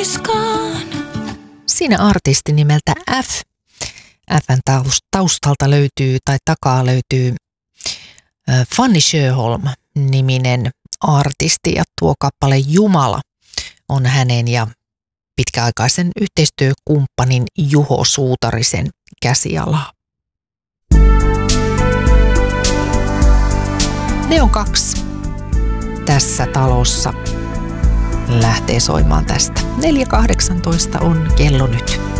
niskaan. Siinä artisti nimeltä F. F:n taustalta löytyy tai takaa löytyy Fanny Sjöholm-niminen artisti ja tuo kappale Jumala on hänen ja pitkäaikaisen yhteistyökumppanin Juho Suutarisen käsialaa. Ne on 2 tässä talossa lähtee soimaan tästä. 4.18 on kello nyt.